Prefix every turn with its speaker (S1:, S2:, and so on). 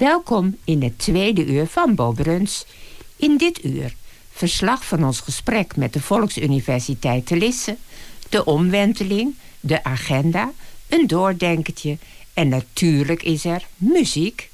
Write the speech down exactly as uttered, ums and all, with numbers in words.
S1: Welkom in het tweede uur van Bo Bruns. In dit uur verslag van ons gesprek met de Volksuniversiteit te Lisse, de omwenteling, de agenda, een doordenkertje en natuurlijk is er muziek.